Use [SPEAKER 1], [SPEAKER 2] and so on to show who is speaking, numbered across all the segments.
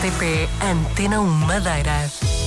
[SPEAKER 1] RTP Antena 1 Madeira.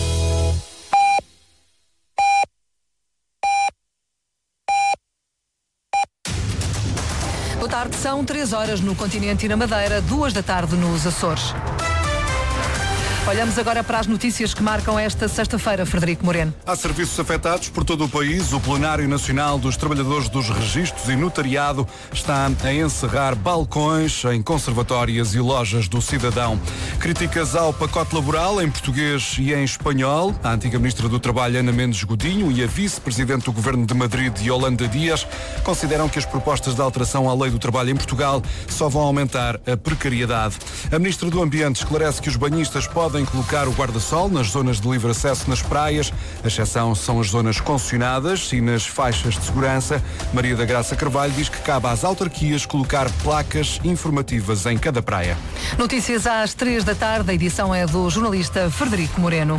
[SPEAKER 1] Boa tarde, são 3 horas no continente e na Madeira, 2 da tarde nos Açores. Olhamos agora para as notícias que marcam esta sexta-feira, Frederico Moreno.
[SPEAKER 2] Há serviços afetados por todo o país. O Plenário Nacional dos Trabalhadores dos Registros e Notariado está a encerrar balcões em conservatórias e lojas do cidadão. Críticas ao pacote laboral em português e em espanhol. A antiga Ministra do Trabalho, Ana Mendes Godinho, e a Vice-Presidente do Governo de Madrid, Yolanda Díaz, consideram que as propostas de alteração à Lei do Trabalho em Portugal só vão aumentar a precariedade. A Ministra do Ambiente esclarece que os banhistas podem colocar o guarda-sol nas zonas de livre acesso nas praias. A exceção são as zonas concessionadas e nas faixas de segurança. Maria da Graça Carvalho diz que cabe às autarquias colocar placas informativas em cada praia.
[SPEAKER 1] Notícias às 3 da tarde. A edição é do jornalista Frederico Moreno.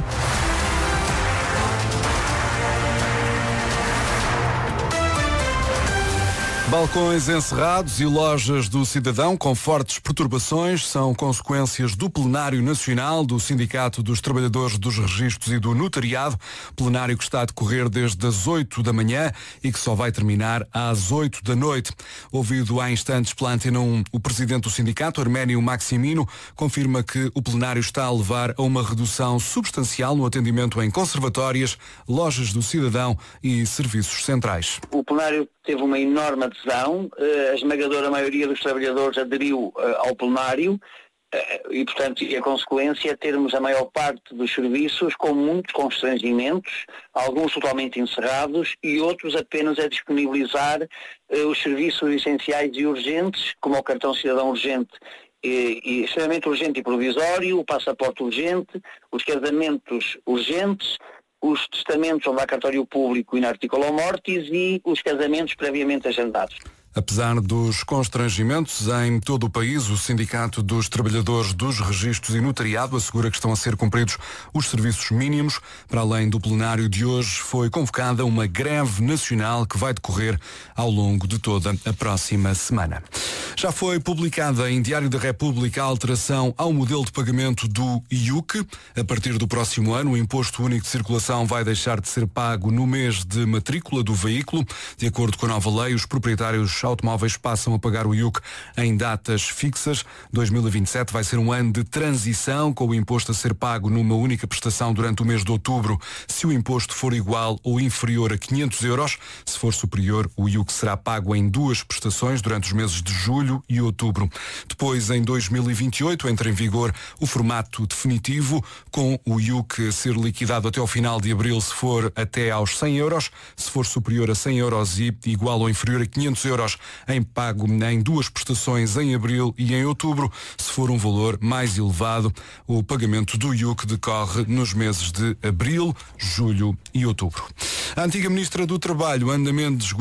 [SPEAKER 2] Balcões encerrados e lojas do cidadão com fortes perturbações são consequências do Plenário Nacional do Sindicato dos Trabalhadores dos Registros e do Notariado, plenário que está a decorrer desde as 8 da manhã e que só vai terminar às 8 da noite. Ouvido há instantes pela Antena 1, o presidente do sindicato, Arménio Maximino, confirma que o plenário está a levar a uma redução substancial no atendimento em conservatórias, lojas do cidadão e serviços centrais.
[SPEAKER 3] O plenário teve uma enorme adesão, a esmagadora maioria dos trabalhadores aderiu ao plenário e, portanto, a consequência é termos a maior parte dos serviços com muitos constrangimentos, alguns totalmente encerrados e outros apenas a disponibilizar os serviços essenciais e urgentes, como o cartão cidadão urgente e extremamente urgente e provisório, o passaporte urgente, os casamentos urgentes, os testamentos onde há cartório público e na articulo mortis e os casamentos previamente agendados.
[SPEAKER 2] Apesar dos constrangimentos em todo o país, o Sindicato dos Trabalhadores dos Registros e Notariado assegura que estão a ser cumpridos os serviços mínimos. Para além do plenário de hoje, foi convocada uma greve nacional que vai decorrer ao longo de toda a próxima semana. Já foi publicada em Diário da República a alteração ao modelo de pagamento do IUC. A partir do próximo ano, o Imposto Único de Circulação vai deixar de ser pago no mês de matrícula do veículo. De acordo com a nova lei, os proprietários automóveis passam a pagar o IUC em datas fixas. 2027 vai ser um ano de transição, com o imposto a ser pago numa única prestação durante o mês de outubro, se o imposto for igual ou inferior a 500 euros. Se for superior, o IUC será pago em 2 prestações durante os meses de julho e outubro. Depois, em 2028, entra em vigor o formato definitivo, com o IUC a ser liquidado até ao final de abril se for até aos 100 euros, se for superior a 100 euros e igual ou inferior a 500 euros, em pago em 2 prestações em abril e em outubro. Se for um valor mais elevado, o pagamento do IUC decorre nos meses de abril, julho e outubro. A antiga Ministra do Trabalho, Ana Mendes